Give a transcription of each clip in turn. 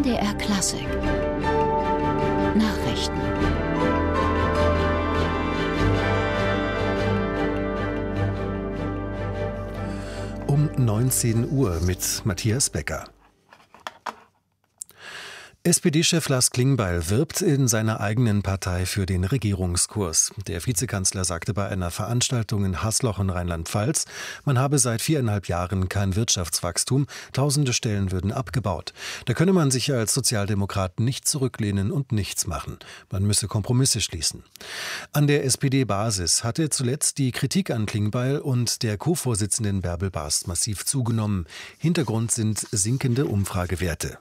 MDR Klassik Nachrichten. Um 19 Uhr mit Matthias Becker. SPD-Chef Lars Klingbeil wirbt in seiner eigenen Partei für den Regierungskurs. Der Vizekanzler sagte bei einer Veranstaltung in Hasloch in Rheinland-Pfalz, man habe seit 4,5 Jahren kein Wirtschaftswachstum, tausende Stellen würden abgebaut. Da könne man sich als Sozialdemokrat nicht zurücklehnen und nichts machen. Man müsse Kompromisse schließen. An der SPD-Basis hatte zuletzt die Kritik an Klingbeil und der Co-Vorsitzenden Bärbel Bast massiv zugenommen. Hintergrund sind sinkende Umfragewerte.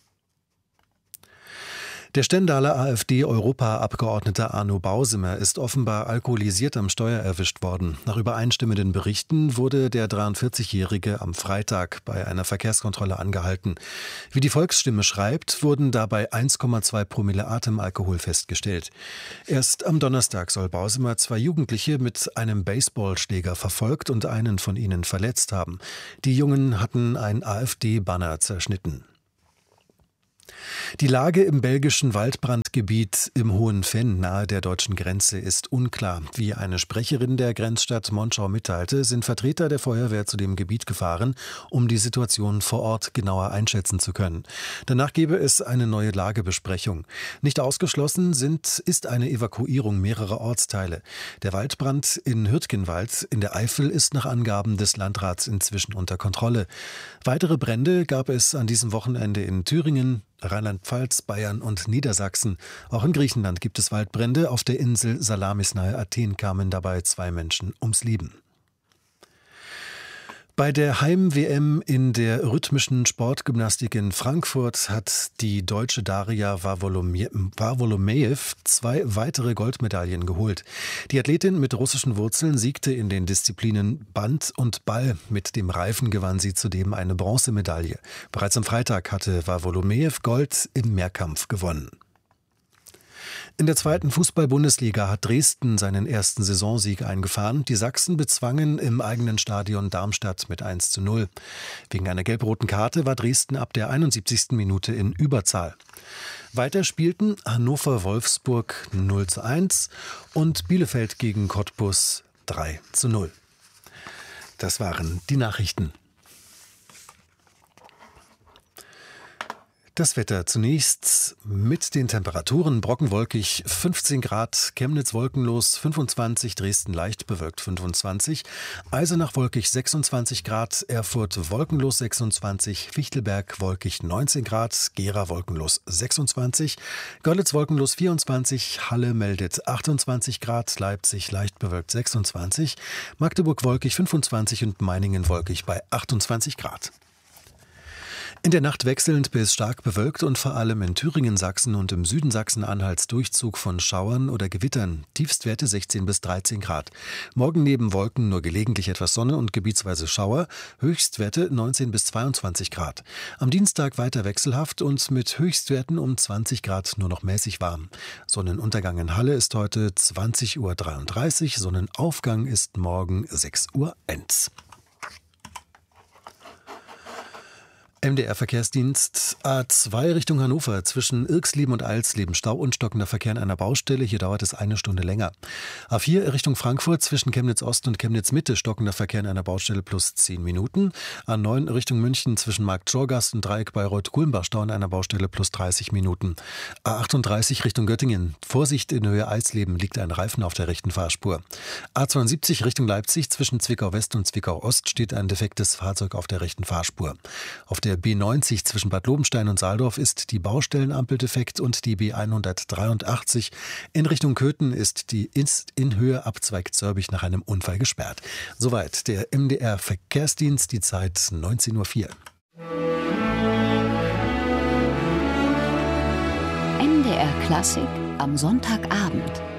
Der Stendaler AfD-Europaabgeordnete Arno Bausemer ist offenbar alkoholisiert am Steuer erwischt worden. Nach übereinstimmenden Berichten wurde der 43-Jährige am Freitag bei einer Verkehrskontrolle angehalten. Wie die Volksstimme schreibt, wurden dabei 1,2 Promille Atemalkohol festgestellt. Erst am Donnerstag soll Bausemer 2 Jugendliche mit einem Baseballschläger verfolgt und einen von ihnen verletzt haben. Die Jungen hatten ein AfD-Banner zerschnitten. Die Lage im belgischen Waldbrandgebiet im Hohen Venn nahe der deutschen Grenze ist unklar. Wie eine Sprecherin der Grenzstadt Monschau mitteilte, sind Vertreter der Feuerwehr zu dem Gebiet gefahren, um die Situation vor Ort genauer einschätzen zu können. Danach gebe es eine neue Lagebesprechung. Nicht ausgeschlossen ist eine Evakuierung mehrerer Ortsteile. Der Waldbrand in Hürtgenwald in der Eifel ist nach Angaben des Landrats inzwischen unter Kontrolle. Weitere Brände gab es an diesem Wochenende in Thüringen, Rheinland-Pfalz, Bayern und Niedersachsen. Auch in Griechenland gibt es Waldbrände. Auf der Insel Salamis nahe Athen kamen dabei 2 Menschen ums Leben. Bei der Heim-WM in der rhythmischen Sportgymnastik in Frankfurt hat die deutsche Daria Wawolomejew 2 weitere Goldmedaillen geholt. Die Athletin mit russischen Wurzeln siegte in den Disziplinen Band und Ball. Mit dem Reifen gewann sie zudem eine Bronzemedaille. Bereits am Freitag hatte Wawolomejew Gold im Mehrkampf gewonnen. In der 2. Fußball-Bundesliga hat Dresden seinen ersten Saisonsieg eingefahren. Die Sachsen bezwangen im eigenen Stadion Darmstadt mit 1:0. Wegen einer gelb-roten Karte war Dresden ab der 71. Minute in Überzahl. Weiter spielten Hannover-Wolfsburg 0:1 und Bielefeld gegen Cottbus 3:0. Das waren die Nachrichten. Das Wetter zunächst mit den Temperaturen: brockenwolkig 15 Grad, Chemnitz wolkenlos 25, Dresden leicht bewölkt 25, Eisenach wolkig 26 Grad, Erfurt wolkenlos 26, Fichtelberg wolkig 19 Grad, Gera wolkenlos 26, Görlitz wolkenlos 24, Halle meldet 28 Grad, Leipzig leicht bewölkt 26, Magdeburg wolkig 25 und Meiningen wolkig bei 28 Grad. In der Nacht wechselnd bis stark bewölkt und vor allem in Thüringen, Sachsen und im Süden Sachsen-Anhalts Durchzug von Schauern oder Gewittern. Tiefstwerte 16 bis 13 Grad. Morgen neben Wolken nur gelegentlich etwas Sonne und gebietsweise Schauer. Höchstwerte 19 bis 22 Grad. Am Dienstag weiter wechselhaft und mit Höchstwerten um 20 Grad nur noch mäßig warm. Sonnenuntergang in Halle ist heute 20:33 Uhr. Sonnenaufgang ist morgen 6:01 Uhr. MDR-Verkehrsdienst A2 Richtung Hannover zwischen Irxleben und Eilsleben. Stau und stockender Verkehr an einer Baustelle. Hier dauert es 1 Stunde länger. A4 Richtung Frankfurt zwischen Chemnitz-Ost und Chemnitz-Mitte. Stockender Verkehr an einer Baustelle plus 10 Minuten. A9 Richtung München zwischen Markt-Schorgast und Dreieck Bayreuth-Kulmbach. Stau an einer Baustelle plus 30 Minuten. A38 Richtung Göttingen. Vorsicht, in Höhe Eilsleben liegt ein Reifen auf der rechten Fahrspur. A72 Richtung Leipzig zwischen Zwickau-West und Zwickau-Ost steht ein defektes Fahrzeug auf der rechten Fahrspur. Auf der B90 zwischen Bad Lobenstein und Saaldorf ist die Baustellenampel defekt und die B183 in Richtung Köthen ist in Höhe Abzweig Zörbich nach einem Unfall gesperrt. Soweit der MDR Verkehrsdienst, die Zeit 19:04 Uhr. MDR Klassik am Sonntagabend.